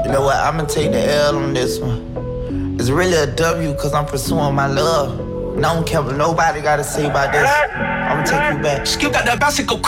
You know what? I'ma take the L on this one. It's really a W cause I'm pursuing my love. And I don't care what nobody gotta say about this. I'ma take you back. Skip got that bicycle.